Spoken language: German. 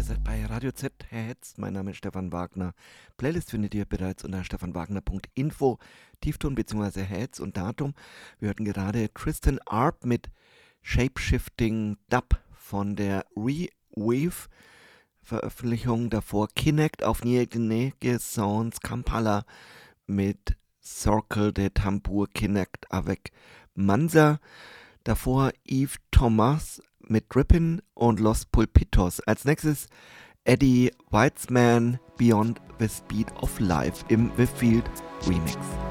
Ihr seid bei Radio Z Herz. Mein Name ist Stefan Wagner. Playlist findet ihr bereits unter stefanwagner.info, Tiefton bzw. Herz und Datum. Wir hörten gerade Tristan Arp mit Shapeshifting Dub von der Reweave Veröffentlichung. Davor Kinect auf Niege Sounds Kampala mit Circle de Tambour Kinect avec Mansa. Davor Yves Thomas mit Drippin und Los Pulpitos. Als nächstes Eddie Weitzman Beyond the Speed of Life im Whitfield Remix.